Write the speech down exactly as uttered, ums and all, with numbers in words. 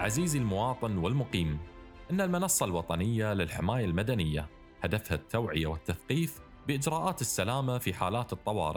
عزيزي المواطن والمقيم، إن المنصة الوطنية للحماية المدنية هدفها التوعية والتثقيف بإجراءات السلامة في حالات الطوارئ